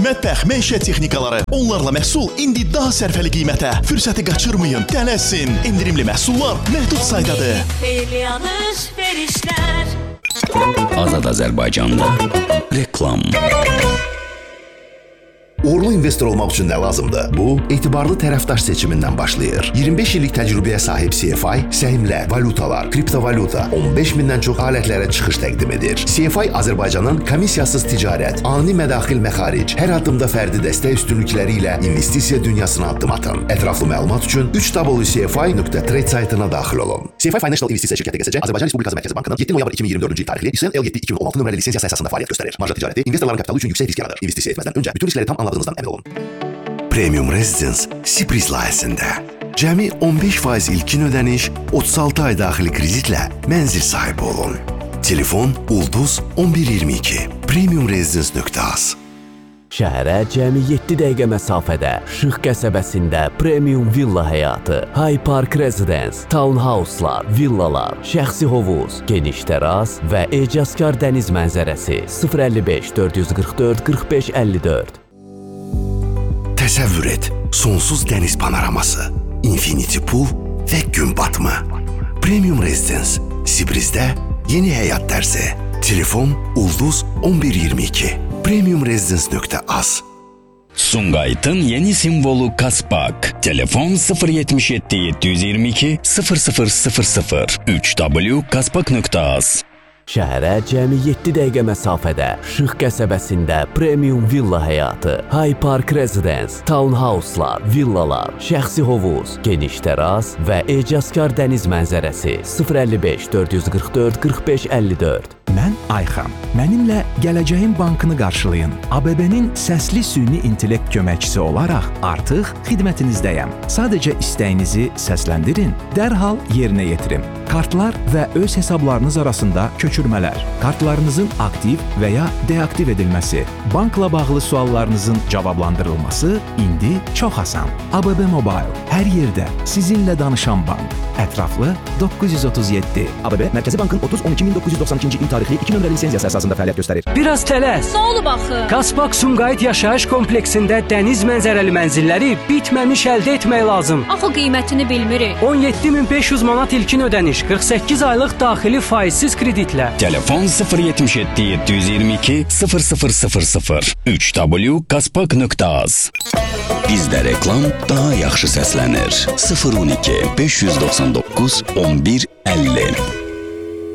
mətbəx, məişət texnikaları. Onlarla məhsul indi daha sərfəli qiymətə. Fürsəti qaçırmayın, tələsin. İndirimli məhsullar məhdud saydadır. Azad Azərbaycanda reklam. Uğurlu investor olmaq üçün nə lazımdır? Bu, etibarlı tərəfdaş seçimindən başlayır. 25 illik təcrübəyə sahib CFI, səhmlər, valutalar, kriptovalyuta, 15 mindən çox alətlərə çıxış təqdim edir. CFI Azərbaycanın komissiyasız ticarət, ani mədaxil məxaric, hər addımda fərdi dəstək üstünlükləri ilə investisiya dünyasına addım atın. Ətraflı məlumat üçün 3wcfi.trade saytına daxil olun. CFI Financial İnvestisiya şirkəti QSC Azərbaycan Respublikası Mərkəzi Bankının 7 noyabr 2024-cü il tarixli İSN L7-2016 nömrəli lisenziyası əsasında fəaliyyət göstərir. Marja ticarəti investorların kapitalı üçün yüksək risk yaradır. İnvestisiya etməzdən öncə bütün riskləri tam anladığınızdan əmin olun. Premium Residence Sibris layihəsində cəmi 15% ilkin ödəniş, 36 ay daxili kreditlə mənzil sahibi olun. Telefon ulduz 1122 premiumresidence.az. Şəhərə cəmi 7 dəqiqə məsafədə, Şıx qəsəbəsində premium villa həyatı, High Park Residence, townhouse'lar, villalar, şəxsi hovuz, geniş təras və ecazkar dəniz mənzərəsi 055 444 45 54. Təsəvvür et, sonsuz dəniz panoraması, infinity pool və gün batımı. Premium Residence, Sibrisdə yeni həyat tərzi. Telefon ulduz 1122 premiumresidence.az. Sumqayıtın yeni simvolu Kaspak. Telefon 077 722 0000 3w.kaspak.az. Şəhərə cəmi 7 dəqiqə məsafədə, Şıx qəsəbəsində premium villa həyatı, High Park Residence, townhouse'lar, villalar, şəxsi hovuz, geniş təras və ecazkar dəniz mənzərəsi 055 444 45 54. Mən Ayxan. Mənimlə Gələcəyin Bankını qarşılayın. ABB-nin səsli süni intellekt köməkçisi olaraq artıq xidmətinizdəyəm. Sadəcə istəyinizi səsləndirin, dərhal yerinə yetirin. Kartlar və öz hesablarınız arasında köçürmələr, kartlarınızın aktiv və ya deaktiv edilməsi, bankla bağlı suallarınızın cavablandırılması indi çox asan. ABB Mobile, hər yerdə sizinlə danışan bank. Ətraflı 937. ABB Mərkəzi Bankın 30-12-1992-ci il tarixli 2 nömrəli lisenziyası əsasında fəaliyyət göstərir. Biraz tələs. Nə olub axı? Kaspak Sumqayıt yaşayış kompleksində dəniz mənzərəli mənzilləri bitməmiş əldə etmək lazım. Axı qiymətini bilmirik. 17.500 manat ilkin ödəniş, 48 aylıq daxili faizsiz kreditlə. Telefon 077 722 0000 3w.kaspak.az. Bizdə reklam daha yaxşı səslənir. 012 599 11 50.